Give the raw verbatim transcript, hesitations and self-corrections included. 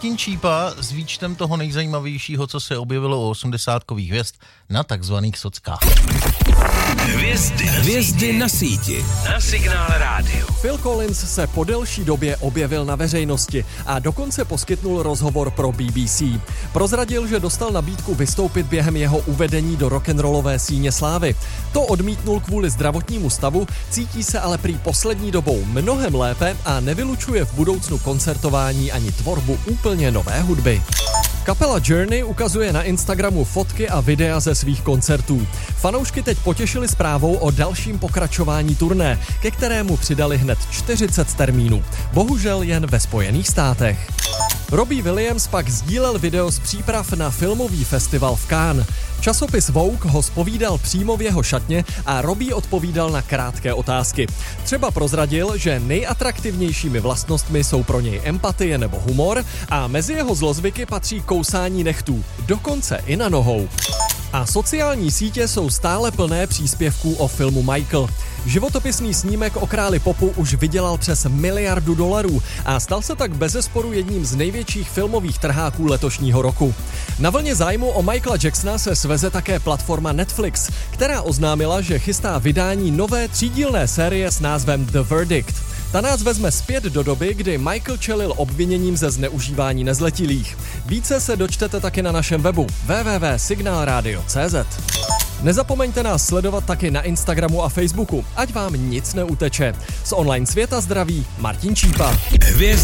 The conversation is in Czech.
Martin Čípa s výčtem toho nejzajímavějšího, co se objevilo u osmdesátkových hvězd na takzvaných sockách. Hvězdy, hvězdy na síti. Na Signál Rádiu. Phil Collins se po delší době objevil na veřejnosti a dokonce poskytnul rozhovor pro B B C. Prozradil, že dostal nabídku vystoupit během jeho uvedení do rock'n'rollové síně slávy. To odmítnul kvůli zdravotnímu stavu, cítí se ale prý poslední dobou mnohem lépe a nevylučuje v budoucnu koncertování ani tvorbu úplně nové hudby. Kapela Journey ukazuje na Instagramu fotky a videa ze svých koncertů. Fanoušky teď potěšili zprávou o dalším pokračování turné, ke kterému přidali hned čtyřicet termínů. Bohužel jen ve Spojených státech. Robbie Williams pak sdílel video z příprav na filmový festival v Cannes. Časopis Vogue ho zpovídal přímo v jeho šatně a Robbie odpovídal na krátké otázky. Třeba prozradil, že nejatraktivnějšími vlastnostmi jsou pro něj empatie nebo humor a mezi jeho zlozvyky patří kousání nechtů, dokonce i na nohou. A sociální sítě jsou stále plné příspěvků o filmu Michael. Životopisný snímek o králi popu už vydělal přes miliardu dolarů a stal se tak bezesporu jedním z největších filmových trháků letošního roku. Na vlně zájmu o Michaela Jacksona se sveze také platforma Netflix, která oznámila, že chystá vydání nové třídílné série s názvem The Verdict. Ta nás vezme zpět do doby, kdy Michael čelil obviněním ze zneužívání nezletilých. Více se dočtete taky na našem webu w w w tečka signal radio tečka c z. Nezapomeňte nás sledovat taky na Instagramu a Facebooku, ať vám nic neuteče. Z online světa zdraví Martin Čípa. Hvězdy.